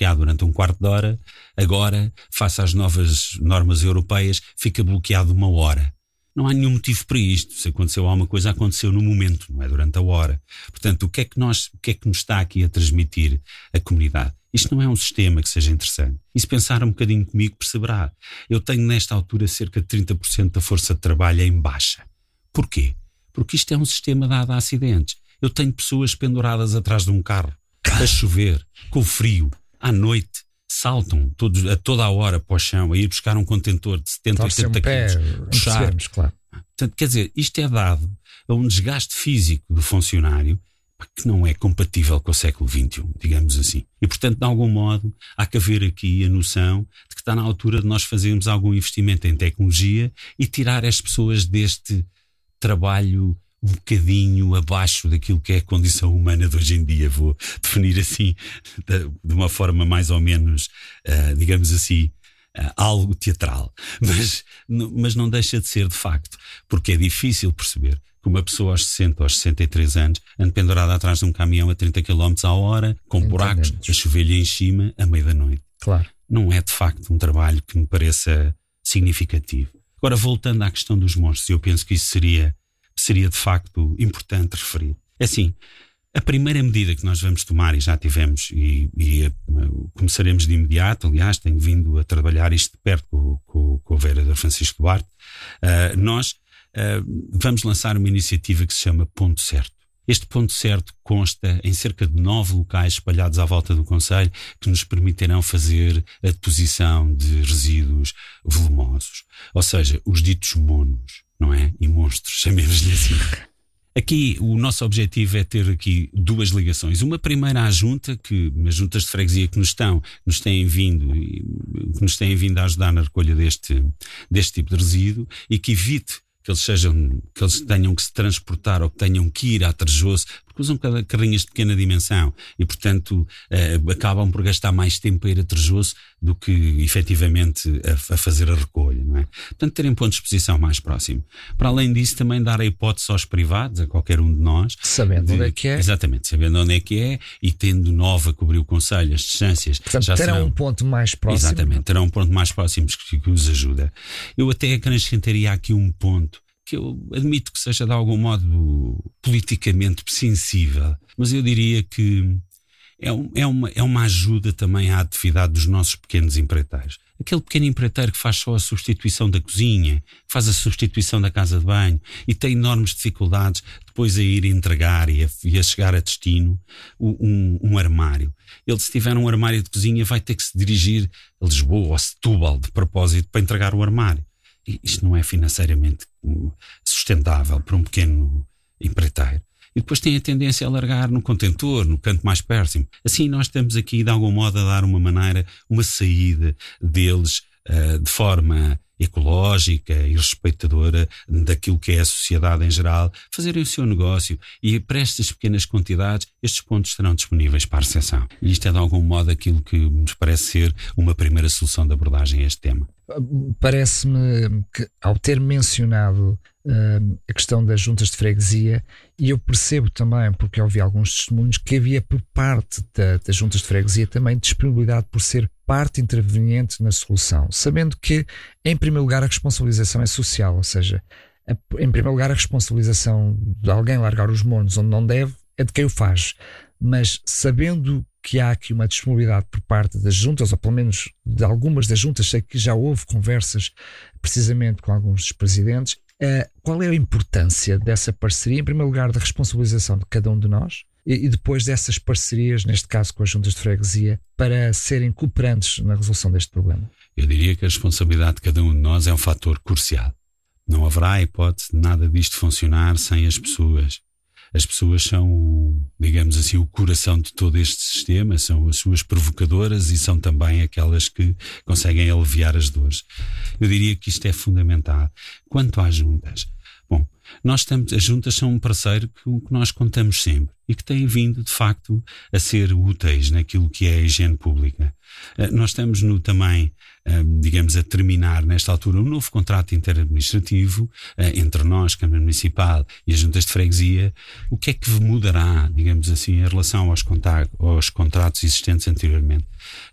bloqueado durante um quarto de hora, agora, face às novas normas europeias, fica bloqueado 1 hora. Não há nenhum motivo para isto. Se aconteceu alguma coisa, aconteceu no momento, não é durante a hora. Portanto, o que é que nos está aqui a transmitir a comunidade? Isto não é um sistema que seja interessante. E se pensar um bocadinho comigo, perceberá. Eu tenho nesta altura cerca de 30% da força de trabalho em baixa. Porquê? Porque isto é um sistema dado a acidentes. Eu tenho pessoas penduradas atrás de um carro, a chover, com frio, à noite. Saltam a toda a hora para o chão a ir buscar um contentor de 70, 80 quilos. Puxar. Claro. Portanto, quer dizer, isto é dado a um desgaste físico do funcionário que não é compatível com o século XXI, digamos assim. E, portanto, de algum modo, há que haver aqui a noção de que está na altura de nós fazermos algum investimento em tecnologia e tirar as pessoas deste trabalho um bocadinho abaixo daquilo que é a condição humana de hoje em dia. Vou definir assim, de uma forma mais ou menos, digamos assim, algo teatral. Mas não deixa de ser de facto, porque é difícil perceber que uma pessoa aos 60 ou aos 63 anos ande pendurada atrás de um caminhão a 30 km a hora, com buracos, a chover-lhe em cima, à meia da noite. Claro. Não é de facto um trabalho que me pareça significativo. Agora, voltando à questão dos monstros, eu penso que isso seria de facto importante referir. É assim, a primeira medida que nós vamos tomar, e já tivemos, e começaremos de imediato, aliás, tenho vindo a trabalhar isto de perto com o vereador Francisco Duarte, nós vamos lançar uma iniciativa que se chama Ponto Certo. Este ponto certo consta em cerca de 9 locais espalhados à volta do concelho que nos permitirão fazer a deposição de resíduos volumosos. Ou seja, os ditos monos, não é? E monstros, chamemos-lhe assim. Aqui o nosso objetivo é ter aqui 2 ligações. Uma primeira à junta, as juntas de freguesia que nos têm vindo a ajudar na recolha deste tipo de resíduo e que evite que eles tenham que se transportar ou que tenham que ir a Trejoso, porque usam carrinhas de pequena dimensão e, portanto, acabam por gastar mais tempo a ir a Trejoso do que, efetivamente, a fazer a recolha, não é? Portanto, terem ponto de exposição mais próximo. Para além disso, também dar a hipótese aos privados, a qualquer um de nós. Sabendo onde é que é. Exatamente, sabendo onde é que é e tendo Nova a cobrir o concelho, as distâncias. Portanto, já terão um ponto mais próximo. Exatamente, terão um ponto mais próximo que os ajuda. Eu até acrescentaria aqui um ponto que eu admito que seja de algum modo politicamente sensível, mas eu diria que é uma ajuda também à atividade dos nossos pequenos empreiteiros. Aquele pequeno empreiteiro que faz só a substituição da cozinha, que faz a substituição da casa de banho e tem enormes dificuldades depois a ir entregar e a chegar a destino um armário. Ele, se tiver um armário de cozinha, vai ter que se dirigir a Lisboa ou a Setúbal de propósito para entregar o armário. Isto não é financeiramente sustentável para um pequeno empreiteiro. E depois tem a tendência a largar no contentor, no canto mais próximo. Assim nós estamos aqui de algum modo a dar uma saída deles de forma ecológica e respeitadora daquilo que é a sociedade em geral, fazerem o seu negócio e para estas pequenas quantidades estes pontos estarão disponíveis para a recepção. E isto é de algum modo aquilo que nos parece ser uma primeira solução de abordagem a este tema. Parece-me que, ao ter mencionado a questão das juntas de freguesia, e eu percebo também, porque eu ouvi alguns testemunhos, que havia por parte das juntas de freguesia também disponibilidade por ser parte interveniente na solução, sabendo que, em primeiro lugar, a responsabilização é social, ou seja, em primeiro lugar, a responsabilização de alguém largar os monos onde não deve é de quem o faz, mas sabendo que há aqui uma disponibilidade por parte das juntas, ou pelo menos de algumas das juntas, sei que já houve conversas precisamente com alguns dos presidentes. Qual é a importância dessa parceria? Em primeiro lugar, da responsabilização de cada um de nós e depois dessas parcerias, neste caso com as juntas de freguesia, para serem cooperantes na resolução deste problema? Eu diria que a responsabilidade de cada um de nós é um fator crucial. Não haverá hipótese de nada disto funcionar sem as pessoas. As pessoas são, digamos assim, o coração de todo este sistema, são as suas provocadoras e são também aquelas que conseguem aliviar as dores. Eu diria que isto é fundamental. Quanto às juntas, bom, as juntas são um parceiro que nós contamos sempre e que têm vindo, de facto, a ser úteis naquilo que é a higiene pública. Nós estamos também, digamos, a terminar nesta altura um novo contrato interadministrativo entre nós, Câmara Municipal e as juntas de freguesia. O que é que mudará, digamos assim, em relação aos contratos existentes anteriormente?